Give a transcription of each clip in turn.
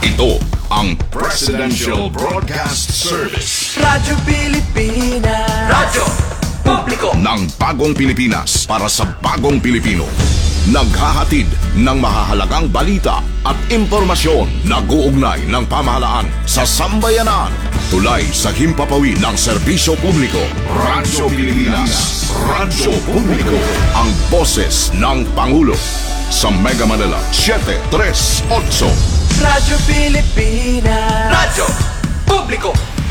Ito ang Presidential Broadcast Service. Radyo Pilipinas. Radyo Publiko ng bagong Pilipinas para sa bagong Pilipino. Naghahatid ng mahahalagang balita at impormasyon na guugnay ng pamahalaan sa sambayanan. Tulay sa himpapawid ng serbisyo publiko. Radyo Pilipinas. Radyo Publiko. Ang boses ng Pangulo. Sa Mega Manila 738. Radyo Pilipinas. Radyo Publiko.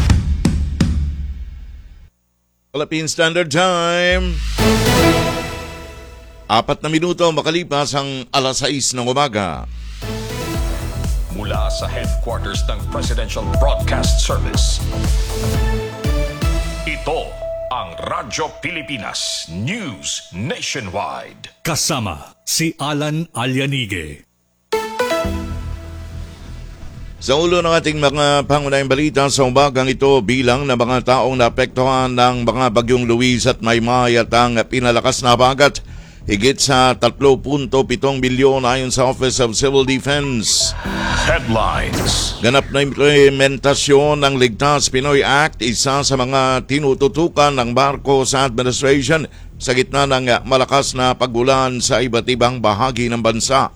Philippine Standard Time. 4 minuto makalipas ang alas 6 ng umaga. Mula sa headquarters ng Presidential Broadcast Service, ito ang Radyo Pilipinas News Nationwide. Kasama si Alan Alianige. Sa ulo ng ating mga pangunahing balita sa umagang ito, bilang ng mga taong naapektuhan ng mga bagyong Luis at Maymay at ang pinalakas na habagat, higit sa 3.7 bilyon ayon sa Office of Civil Defense. Headlines. Ganap na implementasyon ng Ligtas Pinoy Act, isa sa mga tinututukan ng barko sa administration sa gitna ng malakas na pagulan sa iba't ibang bahagi ng bansa.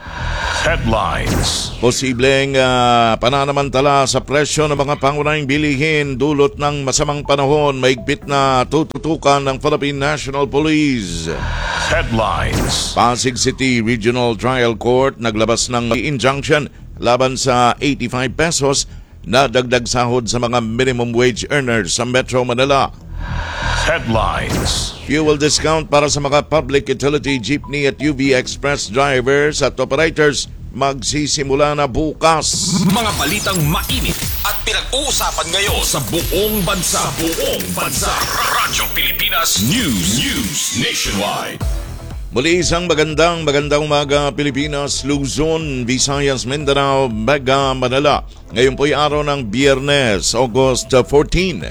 Headlines. Posibleng pananamantala sa presyo ng mga pangunahing bilihin dulot ng masamang panahon, maigpit na tututukan ng Philippine National Police. Headlines. Pasig City Regional Trial Court naglabas ng injunction laban sa 85 pesos na dagdag sahod sa mga minimum wage earners sa Metro Manila. Headlines. Fuel discount para sa mga public utility jeepney at UV Express drivers at operators magsisimula na bukas. Mga balitang mainit at pinag-uusapan ngayon sa buong bansa. Radyo Pilipinas News Nationwide. Muli isang magandang umaga Pilipinas, Luzon, Visayas, Mindanao, Mega Manila. Ngayon po'y araw ng Biyernes, August 14,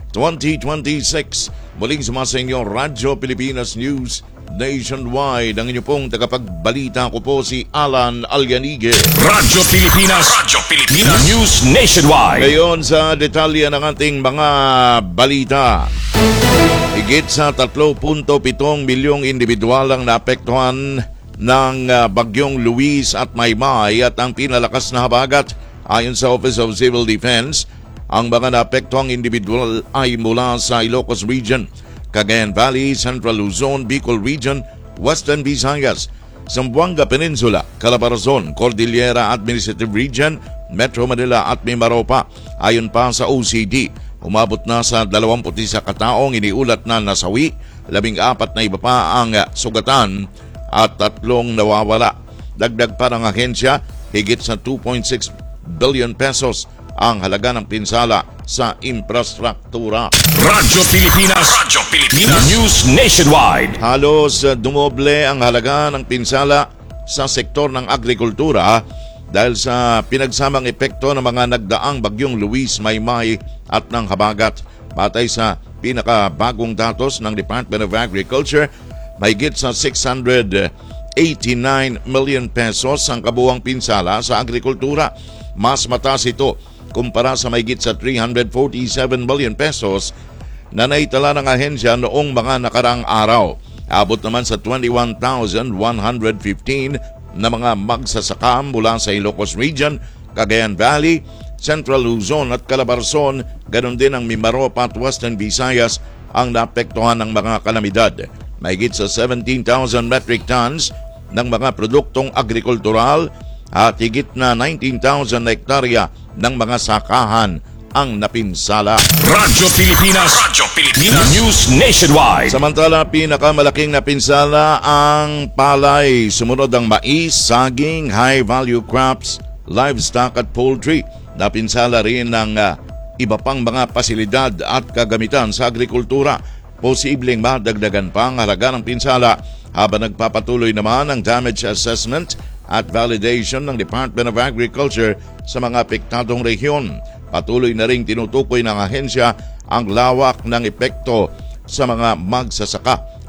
2026. Muling sumasa inyo Radyo Pilipinas News Nationwide. Ang inyo pong tagapagbalita ko po si Alan Alianige. Radyo Pilipinas News Nationwide. Ngayon sa detalye ng ating mga balita. Higit sa 3.7 milyong individual ang naapektuhan ng bagyong Luis at Maymay at ang pinalakas na habagat. Ayon sa Office of Civil Defense, ang mga naapektuhang individual ay mula sa Ilocos Region, Cagayan Valley, Central Luzon, Bicol Region, Western Visayas, Zamboanga Peninsula, Calabarzon, Cordillera Administrative Region, Metro Manila at Mimaropa. Ayon pa sa OCD, umabot na sa 21 kataong iniulat na nasawi, 14 na iba pa ang sugatan at 3 nawawala. Dagdag pa ng ahensya, higit sa 2.6 billion pesos ang halaga ng pinsala sa infrastruktura. Radyo Pilipinas News Nationwide. Halos dumoble ang halaga ng pinsala sa sektor ng agrikultura dahil sa pinagsamang epekto ng mga nagdaang bagyong Luis, Maymay at ng habagat. Batay sa pinakabagong datos ng Department of Agriculture, mahigit sa 689 million pesos ang kabuuang pinsala sa agrikultura. Mas mataas ito kumpara sa mahigit sa 347 million pesos na naitala ng ahensya noong mga nakaraang araw. Abot naman sa 21,115 na mga magsasaka mula sa Ilocos Region, Cagayan Valley, Central Luzon at Calabarzon, ganon din ang Mimaropa at Western Visayas ang naapektuhan ng mga kalamidad. Mahigit sa 17,000 metric tons ng mga produktong agrikultural at higit na 19,000 hektarya ng mga sakahan ang napinsala. Radyo Pilipinas News Nationwide. Samantala, pinakamalaking napinsala ang palay. Sumunod ang mais, saging, high-value crops, livestock at poultry. Napinsala rin ng iba pang mga pasilidad at kagamitan sa agrikultura. Posibleng madagdagan pa ang halaga ng pinsala habang nagpapatuloy naman ang damage assessment at validation ng Department of Agriculture sa mga apektadong rehiyon. Patuloy na ring tinutukoy ng ahensya ang lawak ng epekto sa mga magsasaka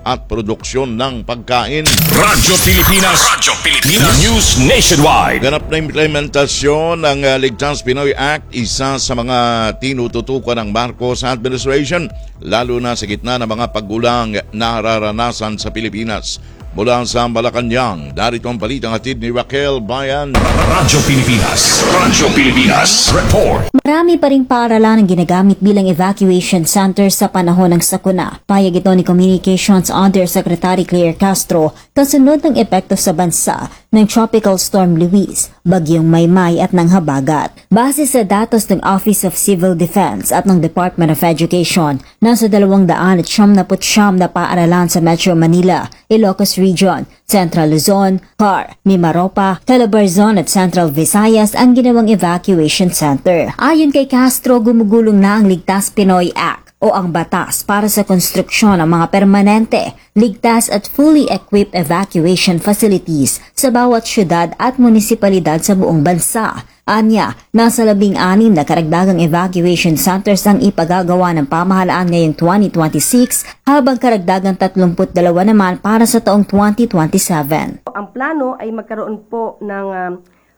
at produksyon ng pagkain. Radyo Pilipinas. News Nationwide. Ganap na implementasyon ng Ligtas Pinoy Act, isa sa mga tinututukan ng Marcos administration, lalo na sa gitna ng mga paggulang nararanasan sa Pilipinas. Mula sa Malacanang, darito ang balitang hatid ni Raquel Bayan. Radyo Pilipinas. Report. Marami pa ring paaralan ang ginagamit bilang evacuation center sa panahon ng sakuna. Payag ito ni Communications Undersecretary Claire Castro kasunod ng epekto sa bansa ng Tropical Storm Luis, Bagyong Maymay at ng Habagat. Base sa datos ng Office of Civil Defense at ng Department of Education, nasa 279 na paaralan sa Metro Manila, Ilocos Region, Central Luzon, Car, Mimaropa, Calabarzon at Central Visayas ang ginawang evacuation center. Ayon kay Castro, gumugulong na ang Ligtas Pinoy Act o ang batas para sa konstruksyon ng mga permanente, ligtas at fully equipped evacuation facilities sa bawat syudad at munisipalidad sa buong bansa. Anya, nasa 16 na karagdagang evacuation centers ang ipagagawa ng pamahalaan ngayong 2026 habang karagdagang 32 naman para sa taong 2027. Ang plano ay magkaroon po ng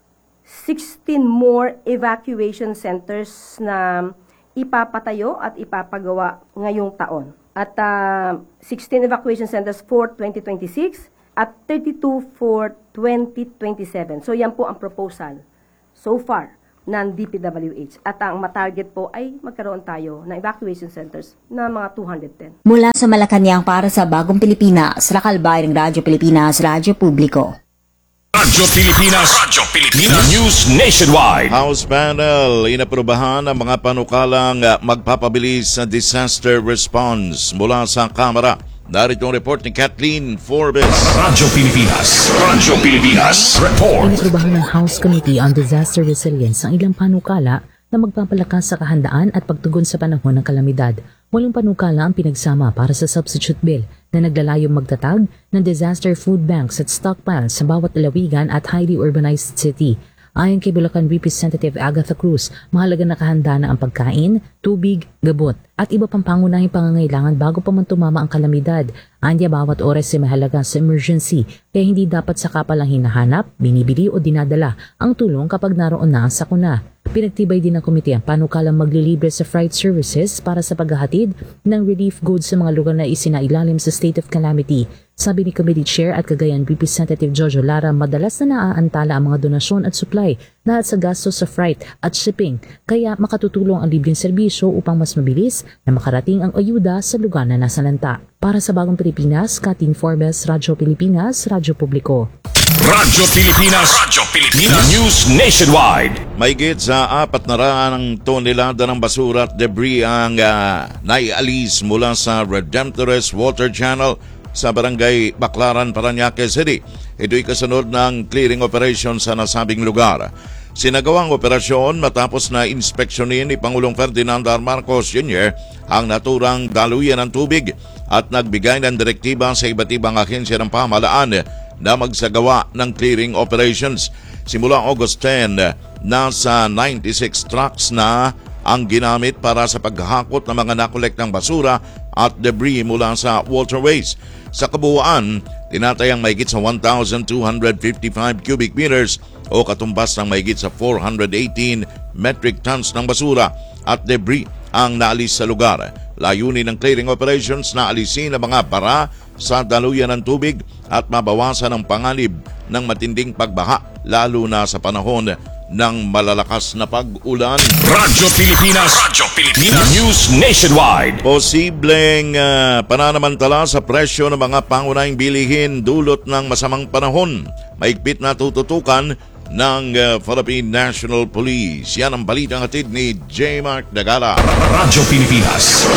16 more evacuation centers na ipapatayo at ipapagawa ngayong taon. At 16 evacuation centers for 2026 at 32 for 2027. So yan po ang proposal so far ng DPWH. At ang matarget po ay magkaroon tayo ng evacuation centers na mga 210. Mula sa Malacanang para sa Bagong Pilipinas, Raquel Bayan ng Radyo Pilipinas, Radyo Publiko. Radyo Pilipinas. News Nationwide. House panel, inaprubahan ang mga panukalang magpapabilis sa disaster response mula sa Kamara. Narito ang report ni Kathleen Forbes. Radyo Pilipinas. Report. Inaprubahan ng House Committee on Disaster Resilience ang ilang panukala na magpapalakas sa kahandaan at pagtugon sa panahon ng kalamidad. Walang panukala ang pinagsama para sa substitute bill na naglalayong magtatag ng disaster food banks at stockpiles sa bawat lalawigan at highly urbanized city. Ayon kay Bulacan Representative Agatha Cruz, mahalaga na kahanda na ang pagkain, tubig, gabot at iba pang pangunahing pangangailangan bago pa man tumama ang kalamidad. Anya bawat oras ay mahalaga sa emergency kaya hindi dapat saka pa lang hinahanap, binibili o dinadala ang tulong kapag naroon na ang sakuna. Pinagtibay din ng komite ang panukalang maglilibre sa freight services para sa paghahatid ng relief goods sa mga lugar na isinailalim sa state of calamity. Sabi ni Committee Chair at Cagayan Representative Jojo Lara, madalas na naaantala ang mga donasyon at supply dahil sa gastos sa freight at shipping, kaya makatutulong ang libreng serbisyo upang mas mabilis na makarating ang ayuda sa lugar na nasalanta. Para sa Bagong Pilipinas, Kathleen Forbes, Radyo Pilipinas, Radyo Publiko. Radyo Pilipinas. News Nationwide. Mahigit sa 400 tonelada ng basura at debris ang naialis mula sa Redemptorist Water Channel sa Barangay Baclaran, Parañaque City. Ito'y kasunod ng clearing operation sa nasabing lugar. Sinagawang operasyon matapos na inspeksyonin ni Pangulong Ferdinand R. Marcos Jr. ang naturang daluyan ng tubig at nagbigay ng direktiba sa iba't ibang ahensya ng pamahalaan na magsagawa ng clearing operations. Simula August 10, nasa 96 trucks na ang ginamit para sa paghahakot ng mga nakolektang basura at debris mula sa waterways. Sa kabuuan, tinatayang mahigit sa 1,255 cubic meters o katumbas ng mahigit sa 418 metric tons ng basura at debris ang naalis sa lugar. Layunin ng clearing operations na alisin ang mga bara sa daluyan ng tubig at mabawasan ang panganib ng matinding pagbaha lalo na sa panahon ng malalakas na pag-ulan. Radyo Pilipinas. News Nationwide. Posibleng pananamantala sa presyo ng mga pangunahing bilihin dulot ng masamang panahon. Maigpit na tututukan ng Philippine National Police. Yan ang balitang hatid ni J. Mark Dagala. Radyo Pilipinas.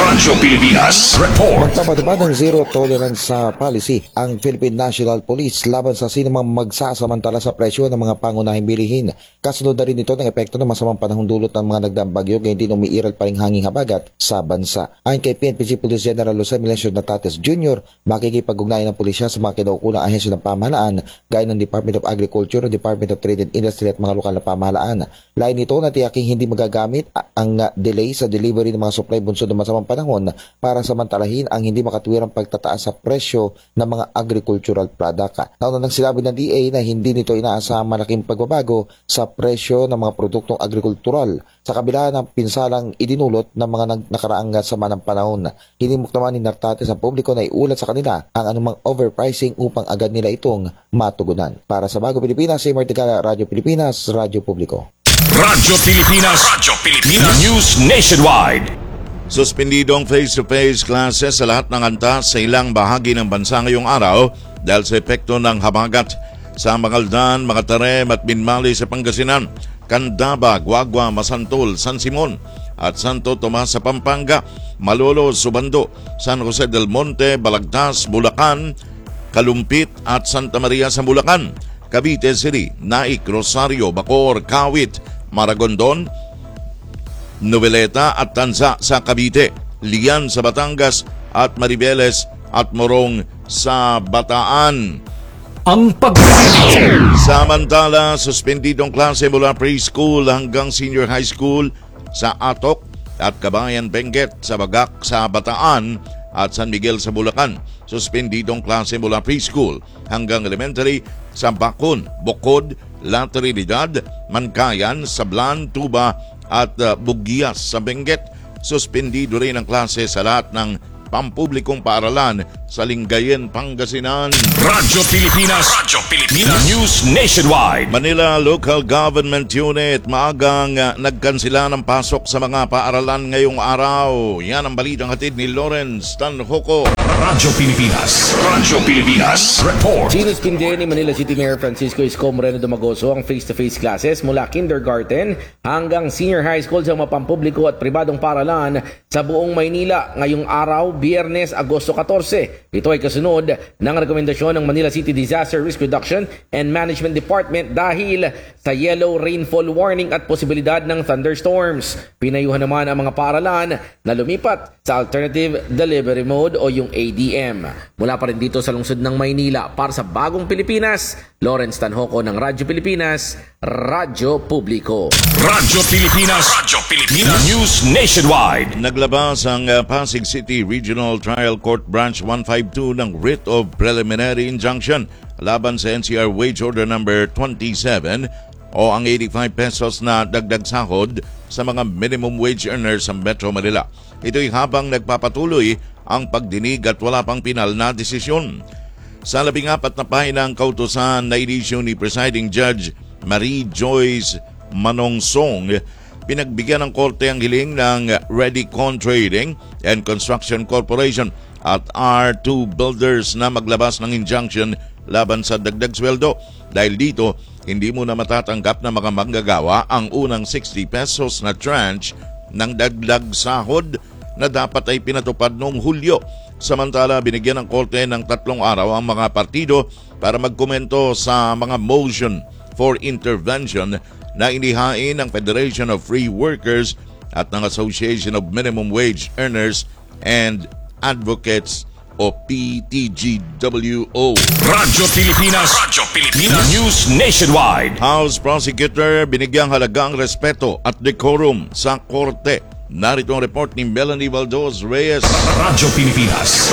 Report. Magpapatupad ng zero tolerance sa policy ang Philippine National Police laban sa sinumang magsasamantala sa presyo ng mga pangunahing bilihin. Kasunod na rin ito ng epekto ng masamang panahong dulot ng mga nagdaang bagyo kaya hindi umiiral pa ring hanging habagat sa bansa. Ayon kay PNP Police General Jose Melencio Natates Jr., makikipag-ugnayan ng pulisya sa mga kinaukulang ahensya ng pamahalaan gaya ng Department of Agriculture, Department of Trade Integrated Industry at mga lokal na pamahalaan. Lain nito na tiyaking hindi magagamit ang delay sa delivery ng mga supply bunsod ng masamang panahon para samantalahin ang hindi makatwirang pagtataas sa presyo ng mga agricultural product. Nauna nang sinabi ng DA na hindi nito inaasahang malaking pagbabago sa presyo ng mga produktong agrikultural sa kabila ng pinsalang idinulot ng mga nakaraang sama ng panahon. Hinimok naman ni Nartate sa publiko na iulat sa kanila ang anumang overpricing upang agad nila itong matugunan. Para sa Bago Pilipinas, si Marticala, Radyo Pilipinas, Radyo Publiko. Radyo Pilipinas. News Nationwide. Suspendidong face-to-face classes sa lahat ng antas sa ilang bahagi ng bansa ngayong araw dahil sa epekto ng habagat sa Mangaldan, Makatarem at Binmali sa Pangasinan, Candaba, Guagua, Masantol, San Simon at Santo Tomas sa Pampanga, Malolo, Subando, San Jose del Monte, Balagtas, Bulacan, Kalumpit at Santa Maria sa Bulacan, Cavite City, Naik, Rosario, Bacoor, Kawit, Maragondon, Noveleta at Tanza sa Cavite, Lian sa Batangas at Maribeles at Morong sa Bataan. Ang Samantala, suspendidong klase mula preschool hanggang senior high school sa Atok at Kabayan Benguet sa Bagak sa Bataan at San Miguel sa Bulacan. Suspendidong klase mula preschool hanggang elementary sa Bacon, Bocod, La Trinidad, Mancayan, Sablan, Tuba at Bugias sa Benguet. Suspendido rin ang klase sa lahat ng pampublikong paaralan sa Lingayen, Pangasinan. Radyo Pilipinas. News Nationwide. Manila Local Government Unit maagang nagkansila ng pasok sa mga paaralan ngayong araw. Yan ang balitang hatid ni Lawrence Tanhoco. Radyo Pilipinas. Report. Sinuspinde ni Manila City Mayor Francisco Isko Moreno Dumagoso ang face-to-face classes mula kindergarten hanggang senior high school sa mga pampubliko at pribadong paaralan sa buong Maynila ngayong araw, Biyernes, Agosto 14. Ito ay kasunod ng rekomendasyon ng Manila City Disaster Risk Reduction and Management Department dahil sa yellow rainfall warning at posibilidad ng thunderstorms. Pinayuhan naman ang mga paaralan na lumipat sa Alternative Delivery Mode o yung ADM. Mula pa rin dito sa lungsod ng Maynila para sa Bagong Pilipinas, Lawrence Tanhoco ng Radyo Pilipinas, Radyo Publiko. Radyo Pilipinas. News Nationwide. Naglabas ang Pasig City Regional Trial Court Branch 152 ng Writ of Preliminary Injunction laban sa NCR Wage Order number 27 o ang 85 pesos na dagdag sahod sa mga minimum wage earners sa Metro Manila. Ito'y habang nagpapatuloy ang pagdinig at wala pang pinal na desisyon. Sa 14 na pahinang kautusan na inisyu ni Presiding Judge Marie Joyce Manongsong, pinagbigyan ng korte ang hiling ng Redicon Trading and Construction Corporation at R2 Builders na maglabas ng injunction laban sa dagdag sweldo. Dahil dito, hindi mo na matatanggap na mga manggagawa ang unang 60 pesos na tranche ng dagdag sahod na dapat ay pinatupad noong Hulyo. Samantala, binigyan ng korte ng 3 araw ang mga partido para magkomento sa mga motion for intervention na inihain ng Federation of Free Workers at ng Association of Minimum Wage Earners and Advocates o PTGWO. Radyo Pilipinas. News Nationwide. House Prosecutor binigyang halagang respeto at decorum sa korte. Narito ang report ni Melanie Valdos Reyes. Radyo Pilipinas.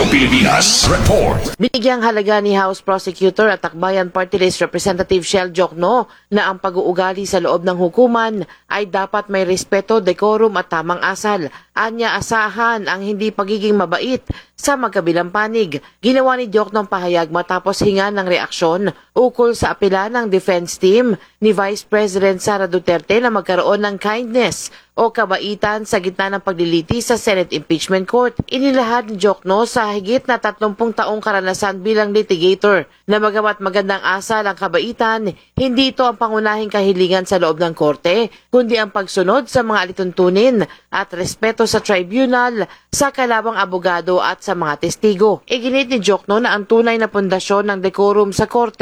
Report. Binigyang halaga ni House Prosecutor at Akbayan Party List Representative Shell Jokno na ang pag-uugali sa loob ng hukuman ay dapat may respeto, decorum at tamang asal. Anya asahan ang hindi pagiging mabait sa magkabilang panig. Ginawa ni Jokno ang pahayag matapos hinga ng reaksyon ukol sa apela ng defense team ni Vice President Sara Duterte na magkaroon ng kindness o kabaitan sa gitna ng pagliliti sa Senate Impeachment Court. Inilahad ni Jokno sa higit na 30 taong karanasan bilang litigator na bagamat magandang asal ang kabaitan, hindi ito ang pangunahing kahilingan sa loob ng korte, kundi ang pagsunod sa mga alituntunin at respeto sa tribunal, sa kalabang abogado at sa mga testigo. Iginit ni Jokno na ang tunay na pundasyon ng decorum sa korte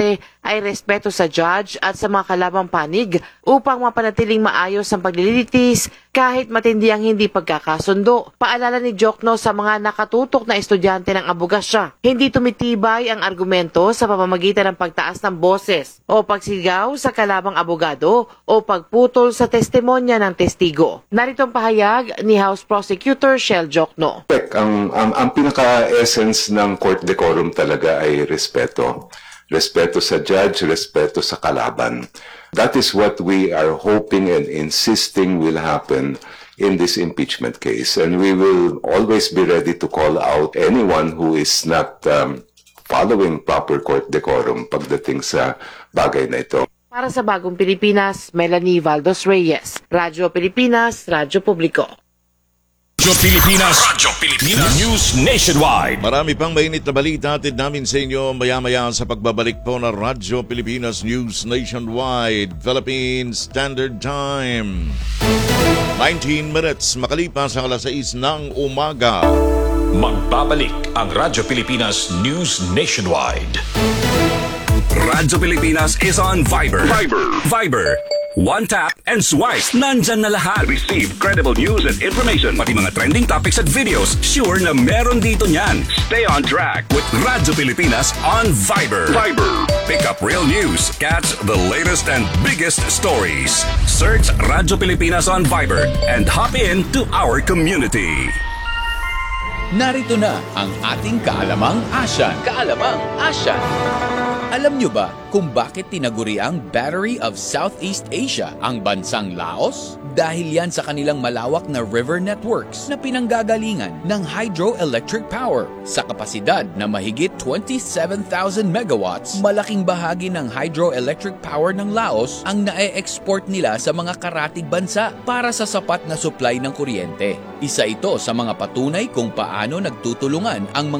ay respeto sa judge at sa mga kalabang panig upang mapanatiling maayos ang paglilitis kahit matindi ang hindi pagkakasundo. Paalala ni Jokno sa mga nakatutok na estudyante ng abogasya, hindi tumitibay ang argumento sa pamamagitan ng pagtaas ng boses o pagsigaw sa kalabang abogado o pagputol sa testimonya ng testigo. Narito ang pahayag ni House Prosecutor Shell Jokno. Ang pinaka-essence ng court decorum talaga ay respeto. Respeto sa judge, respeto sa kalaban. That is what we are hoping and insisting will happen in this impeachment case. And we will always be ready to call out anyone who is not following proper court decorum pagdating sa bagay na ito. Para sa Bagong Pilipinas, Melanie Valdos Reyes, Radyo Pilipinas, Radyo Publiko. Radyo Pilipinas, News Nationwide. Marami pang mainit na balita atid namin sa inyo maya-maya sa pagbabalik po ng Radyo Pilipinas News Nationwide, Philippine Standard Time. 19 minutes makalipas ang alas 6 ng umaga. Magbabalik ang Radyo Pilipinas News Nationwide. Radyo Pilipinas is on Viber. Viber. One tap and swipe. Nandyan na lahat. Receive credible news and information. Pati mga trending topics at videos. Sure na meron dito niyan. Stay on track with Radyo Pilipinas on Viber. Pick up real news. Catch the latest and biggest stories. Search Radyo Pilipinas on Viber and hop in to our community. Narito na ang ating Kaalamang Asyan. Alam nyo ba kung bakit tinaguri ang Battery of Southeast Asia ang bansang Laos? Dahil yan sa kanilang malawak na river networks na pinanggagalingan ng hydroelectric power. Sa kapasidad na mahigit 27,000 megawatts, malaking bahagi ng hydroelectric power ng Laos ang nae-export nila sa mga karatig bansa para sa sapat na supply ng kuryente. Isa ito sa mga patunay kung paano nagtutulungan ang mga